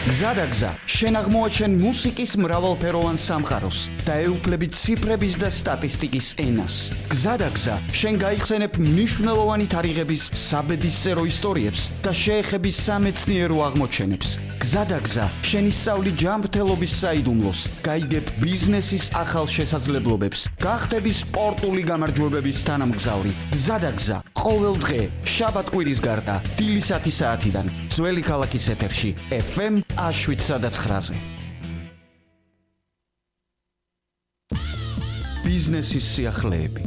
გზადაგზა, შენ აღმოაჩენ მუსიკის მრავალფეროვან სამყაროს და ეუფლები ციფრების და სტატისტიკის ენას. გზადაგზა, შენ გაიხსენებ მნიშვნელოვანი თარიღების საბედისწერო ისტორიებს და შეეხები სამეცნიერო აღმოჩენებს. გზადაგზა, შენ ისწავლი ჯანმრთელობის საიდუმლოს, გაიგებ ბიზნესის ახალ შესაძლებლობებს, გახდები სპორტული გამარჯვებების თანამგზავრი. გზადაგზა, ყოველ დღე, შაბათ-კვირის გარდა, დილის 10 საათიდან, ძველი ქალაქის ეთერში, FM 7-9-ზე. ბიზნესის სიახლეები.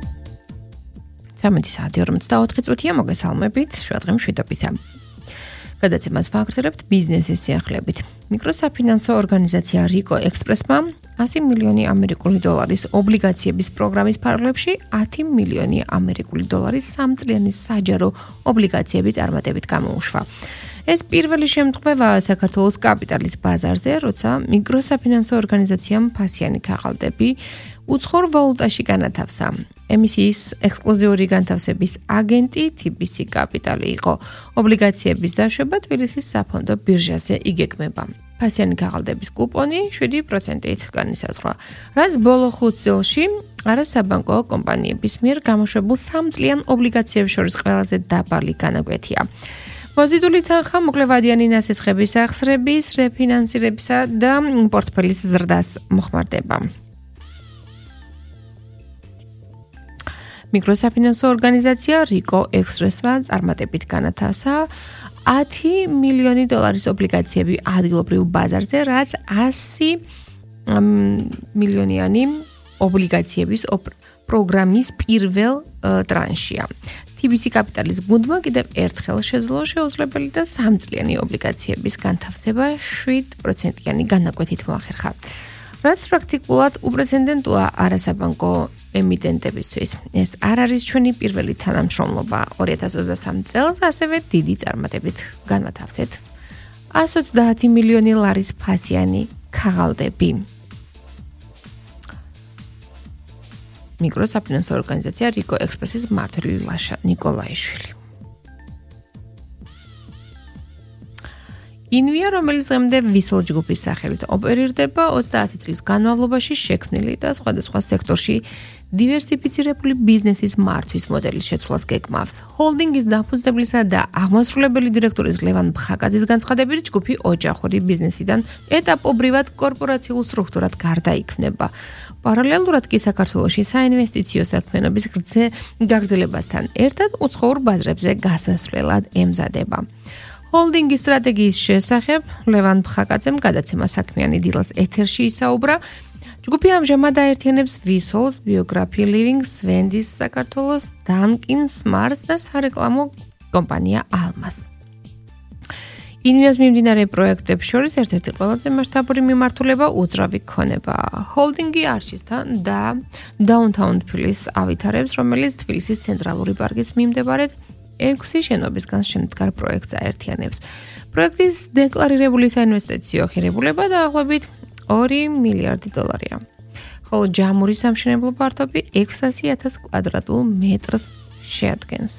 13:44 მოგესალმებით, შუადღემ 7-ისა. გადაცემას ვაგრძელებთ ბიზნესის სიახლეებით. მიკროსაფინანსო ორგანიზაცია რიკო ექსპრესმა 100 მილიონი ამერიკული დოლარის ობლიგაციების პროგრამის ფარგლებში 10 მილიონი ამერიკული დოლარის სამწლიანი საჯარო ობლიგაციები წარმატებით გამოუშვა. ეს პირველი შემთხვევა საქართველოს კაპიტალის ბაზარზე, როცა მიკროსაფინანსო ორგანიზაციამ ფასიანი ქაღალდები უცხოურ ვალუტაში განათავსა. ემისიის ექსკლუზიური განთავსების აგენტი TBC კაპიტალი იყო. ობლიგაციების დაშვება თბილისის საფონდო ბირჟაზე იგეგმება. ფასიანი ქაღალდების კუპონი 7%-ით განისაზღვრა, რაც ბოლო 5 წელში არასაბანკო კომპანიების მიერ გამოშვებულ სამწლიან ობლიგაციებს შორის ყველაზე დაბალი განაკვეთია. მოზიდული თანხა მოკლევადიანი ნასესხების ახსრების, რეფინანსირებისა და პორტფელის ზრდას მოხმარდება. მიკროსაფინანსო ორგანიზაცია რიკო ექსპრესმა წარმატებით განათავსა 10 მილიონი დოლარის ობლიგაციები ადგილობრივ ბაზარზე, რაც 100 მილიონიანი ობლიგაციების პროგრამის პირველ ტრანშია. TBC კაპიტალის გუნდმა კიდევ ერთხელ შეძლო შეუძლებელი და სამწლიანი ობლიგაციების განთავსება 7%-იანი განაკვეთით მოახერხა. რაც პრაქტიკულად უპრეცედენტოა არასაბანკო ემიტენტებისთვის. ეს არ არის ჩვენი პირველი თანამშრომლობა 2023 წელს, ასევე დიდი წარმატებით განმათავსეთ 130 მილიონი ლარის ფასიანი ქაღალდები. მიკროსაფინანსო ორგანიზაცია რიკო ექსპრესის მმართველი ლაშა ნიკოლაიშვილი. ინვია, რომელიც დღემდე ვისოლ ჯგუფის სახელით ოპერირდება, 30 წლის განმავლობაში შექმნილი და სხვადასხვა სექტორში დივერსიფიცირებული ბიზნესის მართვის მოდელის შეცვლას გეგმავს. ჰოლდინგის დაფუძნებლისა და აღმასრულებელი დირექტორის ლევან ბხაკაძის განცხადებით, ჯგუფი ოჯახური ბიზნესიდან ეტაპობრივად კორპორაციულ სტრუქტურად გარდაიქმნება. პარალელურად კი საქართველოში საინვესტიციო საქმიანობის გაგრძელებასთან ერთად უცხოურ ბაზრებზე გასასვლელად ემზადება. ჰოლდინგის სტრატეგიის შესახებ ლევან ბხაკაძემ გადაცემა საქმიანი დილას ეთერში ისაუბრა. ჯგუფი ამჟამად აერთიანებს ვისოლს, ბიოგრაფი ლივინგს, ვენდის საქართველოს, დანკინ სმარტს და სარეკლამო კომპანია ალმას. ინვიას მიმდინარე პროექტებს შორის ერთ-ერთი ყველაზე მასშტაბური მიმართულება უძრავი ქონება. ჰოლდინგი არჩისთან და დაუნთაუნ თბილისს ავითარებს, რომელიც თბილისის ცენტრალური პარკის მიმდებარედ 6 შენობისგან შემდგარ პროექტს აერთიანებს. პროექტის დეკლარირებული საინვესტიციო ღირებულება დაახლოებით 2 მილიარდი დოლარია. ხოლო ჯამური სამშენებლო ფართობი 600,000 კვადრატულ მეტრს შეადგენს.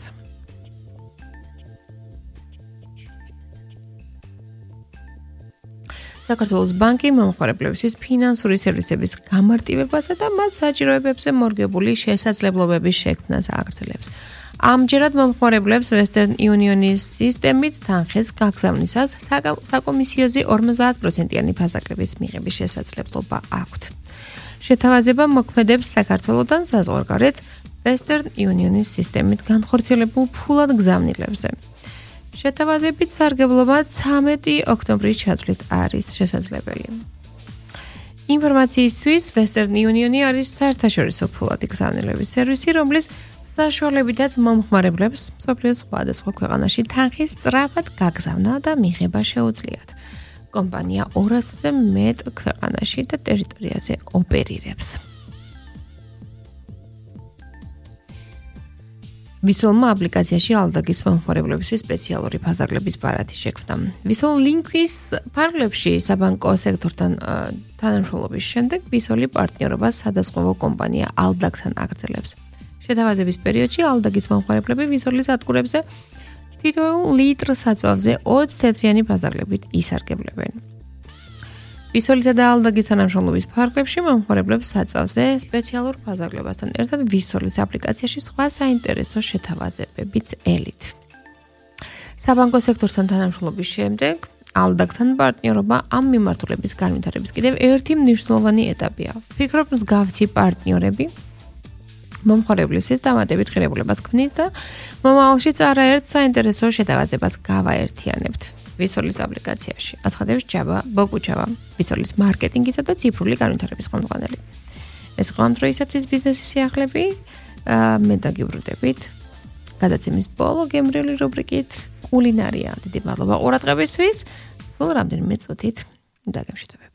საქართველოს ბანკი მომხმარებლებისთვის ფინანსური სერვისების გამარტივებასა და მათ საჭიროებებზე მორგებული შესაძლებლობების შექმნას აგრძელებს. ამჯერად მომხმარებლებს Western Union-ის სისტემით თანხის გაგზავნისას საკომისიოზე 50%-იანი ფასაკრების მიღების შესაძლებლობა აქვთ. შეთავაზება მოქმედებს საქართველოდან საზღვარგარეთ Western Union-ის სისტემით განხორციელებულ ფულად გზავნილებზე. შეთავაზებით სარგებლობა 13 ოქტომბრის ჩათვლით არის შესაძლებელი. ინფორმაციისთვის Western Union-ი არის საერთაშორისო ფულადი გზავნილების სერვისი, რომლის საშუალებითაც მომხმარებლებს მსოფლიოს სხვადასხვა ქვეყანაში თანხის სწრაფად გაგზავნა და მიღება შეუძლიათ. კომპანია 200-ზე მეტ ქვეყანაში და ტერიტორიაზე ოპერირებს. ვისოლმა აპლიკაციაში ალდაგის მომხმარებლებისთვის სპეციალური ფასაკლების ბარათი შექმნა. ვისოლ ლინკის ფარგლებში საბანკო სექტორთან თანამშრომლობის შემდეგ ვისოლი პარტნიორობას სადაზღვევო კომპანია ალდაგთან აგრძელებს. შეთავაზების პერიოდში ალდაგის მომხმარებლები ვისოლის ატკურებზე თითოეულ ლიტრ საწვავზე 20 თეთრიანი ფაზარლებით ისარგებლებენ. ვისოლისა და ალდაგის თანამშრომლობის ფარგლებში მომხმარებლებს საწვავზე სპეციალურ ფაზარლებასთან ერთად ვისოლის აპლიკაციაში სხვა საინტერესო შეთავაზებებიც ელით. საბანკო სექტორთან თანამშრომლობის შემდეგ ალდაგთან პარტნიორობა ამ მიმართულების განვითარების კიდევ ერთი მნიშვნელოვანი ეტაპია. ვფიქრობ, მსგავსი პარტნიორები მომხმარებლისთვის დამატებით ღირებულებას ქმნის და მომავალშიც არაერთ საინტერესო შეთავაზებას გავაერთიანებთ. ვისოლის აპლიკაციაში აცხადებს ჯაბა ბოგუჩავა, ვისოლის მარკეტინგისა და ციფრული განვითარების ხელმძღვანელი. ეს იყო ამ დროისათვის ბიზნესის სიახლეები. მე დაგიბრუნდებით გადაცემის ბოლო გემრიელი რუბრიკით კულინარია. დიდი მადლობა ყურადღებისთვის. სულ რამდენიმე წუთით დაგემშვიდობებით.